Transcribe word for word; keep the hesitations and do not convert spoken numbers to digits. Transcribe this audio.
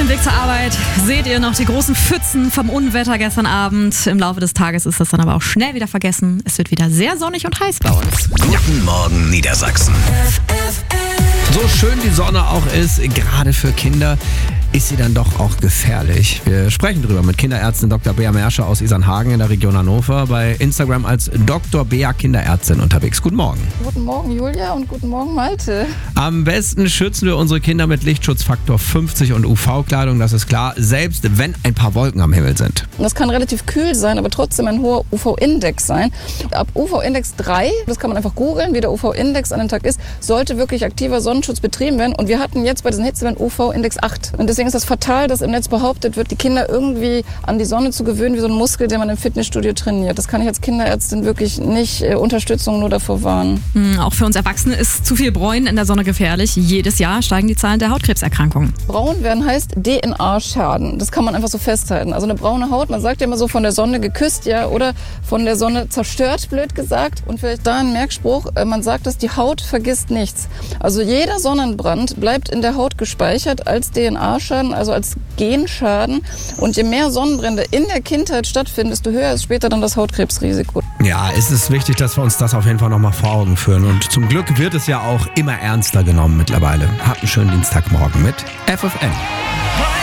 dem Weg zur Arbeit seht ihr noch die großen Pfützen vom Unwetter gestern Abend. Im Laufe des Tages ist das dann aber auch schnell wieder vergessen. Es wird wieder sehr sonnig und heiß bei uns. Guten Morgen Niedersachsen. So schön die Sonne auch ist, gerade für Kinder, ist sie dann doch auch gefährlich. Wir sprechen drüber mit Kinderärztin Doktor Bea Merscher aus Isernhagen in der Region Hannover, bei Instagram als Doktor Bea Kinderärztin unterwegs. Guten Morgen. Guten Morgen Julia und guten Morgen Malte. Am besten schützen wir unsere Kinder mit Lichtschutzfaktor fünfzig und U V-Kleidung, das ist klar, selbst wenn ein paar Wolken am Himmel sind. Das kann relativ kühl sein, aber trotzdem ein hoher U V-Index sein. Ab U V-Index drei, das kann man einfach googeln, wie der U V-Index an den Tag ist, sollte wirklich aktiver Sonnenschutz betrieben werden. Und wir hatten jetzt bei diesen Hitzewellen U V-Index acht. Und deswegen ist das fatal, dass im Netz behauptet wird, die Kinder irgendwie an die Sonne zu gewöhnen, wie so ein Muskel, den man im Fitnessstudio trainiert. Das kann ich als Kinderärztin wirklich nicht äh, Unterstützung nur davor warnen. Mhm, auch für uns Erwachsene ist zu viel Bräunen in der Sonne gefährlich. Jedes Jahr steigen die Zahlen der Hautkrebserkrankungen. Braun werden heißt D N A-Schaden. Das kann man einfach so festhalten. Also eine braune Haut, man sagt ja immer so von der Sonne geküsst, ja, oder von der Sonne zerstört, blöd gesagt. Und vielleicht da ein Merkspruch, äh, man sagt, dass die Haut vergisst nichts. Also jeder Sonnenbrand bleibt in der Haut gespeichert als D N A-Schaden, also als Genschaden. Und je mehr Sonnenbrände in der Kindheit stattfinden, desto höher ist später dann das Hautkrebsrisiko. Ja, es ist wichtig, dass wir uns das auf jeden Fall nochmal vor Augen führen. Und zum Glück wird es ja auch immer ernster genommen mittlerweile. Habt einen schönen Dienstagmorgen mit F F N.